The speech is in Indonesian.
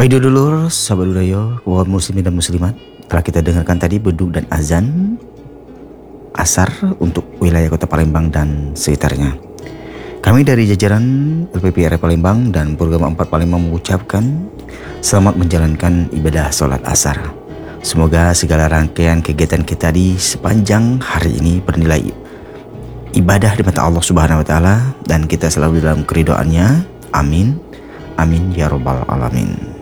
Baik dulur, sahabat budaya, kaum muslimin dan muslimat, telah kita dengarkan tadi beduk dan azan asar untuk wilayah Kota Palembang dan sekitarnya. Kami dari jajaran LPP area Palembang dan Program 4 Palembang mengucapkan selamat menjalankan ibadah sholat asar. Semoga segala rangkaian kegiatan kita di sepanjang hari ini bernilai ibadah di mata Allah Subhanahu wa taala dan kita selalu dalam keridhaannya. Amin. Amin ya rabbal alamin.